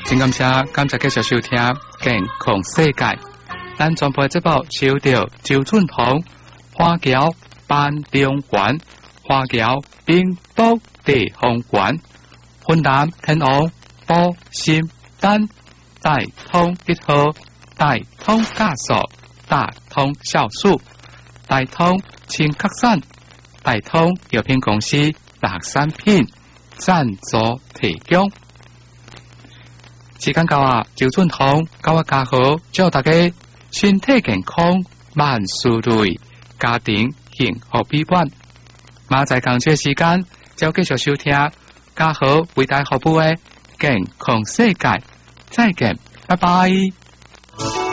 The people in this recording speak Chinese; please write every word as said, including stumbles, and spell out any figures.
真感谢，感谢继续收听《健康世界》。咱全部节目收到周俊彤花桥办中馆、花桥冰岛地方馆、云南天王保心丹、大通一号、大通家属、大通酵素、大通清咳散、大通药品公司六产品赞助提供。时间到啊，周俊彤甲我家好，祝大家身体健康，万事如意，家庭幸福美满。马在同这时间，就继续收听家好为大家服务的健康世界。再见，拜拜。